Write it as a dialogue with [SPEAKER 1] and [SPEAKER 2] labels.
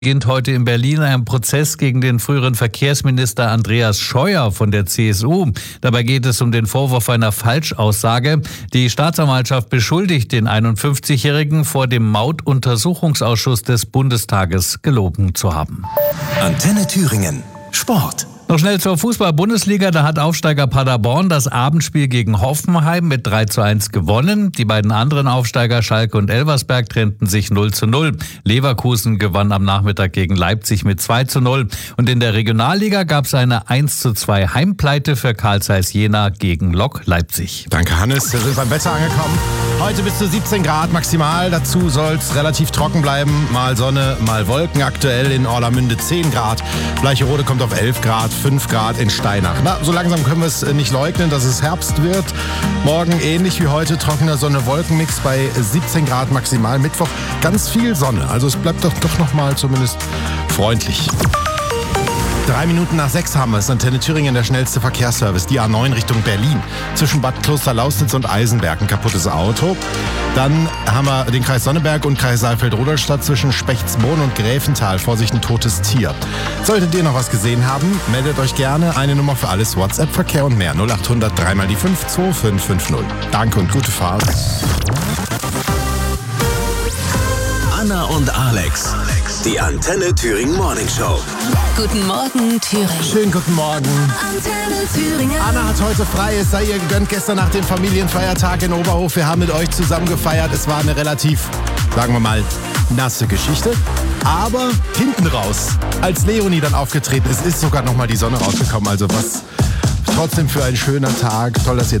[SPEAKER 1] Beginnt heute in Berlin ein Prozess gegen den früheren Verkehrsminister Andreas Scheuer von der CSU. Dabei geht es um den Vorwurf einer Falschaussage. Die Staatsanwaltschaft beschuldigt den 51-Jährigen, vor dem Mautuntersuchungsausschuss des Bundestages gelogen zu haben.
[SPEAKER 2] Antenne Thüringen. Sport.
[SPEAKER 1] Noch schnell zur Fußball-Bundesliga. Da hat Aufsteiger Paderborn das Abendspiel gegen Hoffenheim mit 3:1 gewonnen. Die beiden anderen Aufsteiger Schalke und Elversberg trennten sich 0:0. Leverkusen gewann am Nachmittag gegen Leipzig mit 2:0. Und in der Regionalliga gab es eine 1:2 Heimpleite für Carl Zeiss Jena gegen Lok Leipzig.
[SPEAKER 3] Danke, Hannes. Wir sind beim Wetter angekommen. Heute bis zu 17 Grad maximal. Dazu soll es relativ trocken bleiben. Mal Sonne, mal Wolken. Aktuell in Orlamünde 10 Grad. Bleicherode kommt auf 11 Grad. 5 Grad in Steinach. Na, so langsam können wir es nicht leugnen, dass es Herbst wird. Morgen ähnlich wie heute trockener Sonne-Wolken-Mix bei 17 Grad maximal. Mittwoch ganz viel Sonne. Also es bleibt doch noch mal zumindest freundlich. 3 Minuten nach 6 haben wir es. Antenne Thüringen, der schnellste Verkehrsservice. Die A9 Richtung Berlin. Zwischen Bad Klosterlausnitz und Eisenberg ein kaputtes Auto. Dann haben wir den Kreis Sonneberg und Kreis Saalfeld-Rudolstadt zwischen Spechtsbohn und Gräfental. Vorsicht, ein totes Tier. Solltet ihr noch was gesehen haben, meldet euch gerne. Eine Nummer für alles WhatsApp-Verkehr und mehr. 0800 3 mal die 5 2550. Danke und gute Fahrt.
[SPEAKER 2] Anna und Alex. Die Antenne Thüringen Morning Show.
[SPEAKER 4] Guten Morgen, Thüringen.
[SPEAKER 3] Schönen guten Morgen.
[SPEAKER 4] Antenne Thüringen.
[SPEAKER 3] Anna hat heute frei, es sei ihr gegönnt. Gestern nach dem Familienfeiertag in Oberhof. Wir haben mit euch zusammen gefeiert. Es war eine relativ, sagen wir mal, nasse Geschichte. Aber hinten raus, als Leonie dann aufgetreten ist, ist sogar nochmal die Sonne rausgekommen. Also was trotzdem für ein schöner Tag. Toll, dass ihr